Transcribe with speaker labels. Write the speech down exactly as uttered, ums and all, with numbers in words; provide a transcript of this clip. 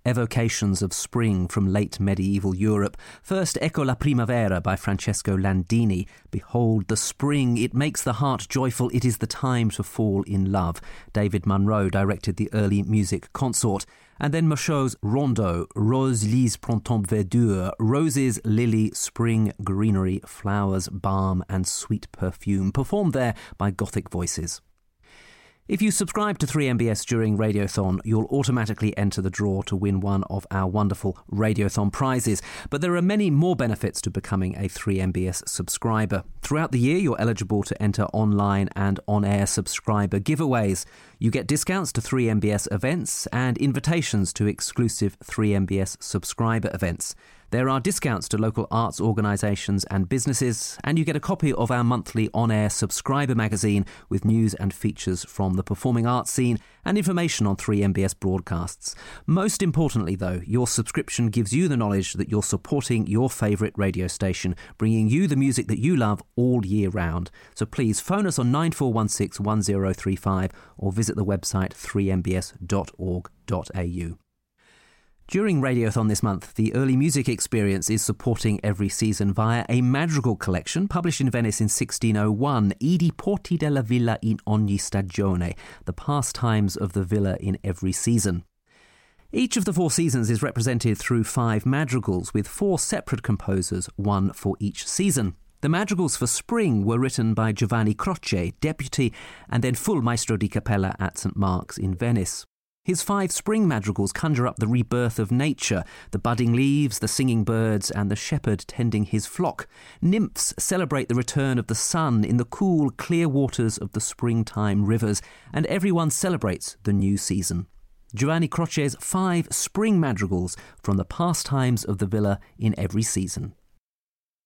Speaker 1: evocations of spring from late medieval Europe. First, Ecco la Primavera by Francesco Landini. Behold the spring, it makes the heart joyful, it is the time to fall in love. David Munro directed the early music consort. And then Michaud's Rondeau, Rose, Lys, Printemps, Verdure, roses, lily, spring, greenery, flowers, balm and sweet perfume, performed there by Gothic voices. If you subscribe to three M B S during Radiothon, you'll automatically enter the draw to win one of our wonderful Radiothon prizes. But there are many more benefits to becoming a three M B S subscriber. Throughout the year, you're eligible to enter online and on-air subscriber giveaways. You get discounts to three M B S events and invitations to exclusive three M B S subscriber events. There are discounts to local arts organisations and businesses, and you get a copy of our monthly on-air subscriber magazine with news and features from the performing arts scene and information on three M B S broadcasts. Most importantly, though, your subscription gives you the knowledge that you're supporting your favourite radio station, bringing you the music that you love all year round. So please phone us on nine four one six one zero three five or visit the website three m b s dot org dot a u. During Radiothon this month, the Early Music Experience is supporting every season via a madrigal collection published in Venice in sixteen oh one, I diporti della villa in ogni stagione, the pastimes of the villa in every season. Each of the four seasons is represented through five madrigals with four separate composers, one for each season. The madrigals for spring were written by Giovanni Croce, deputy and then full maestro di capella at Saint Mark's in Venice. His five spring madrigals conjure up the rebirth of nature, the budding leaves, the singing birds, and the shepherd tending his flock. Nymphs celebrate the return of the sun in the cool, clear waters of the springtime rivers, and everyone celebrates the new season. Giovanni Croce's five spring madrigals from the pastimes of the villa in every season.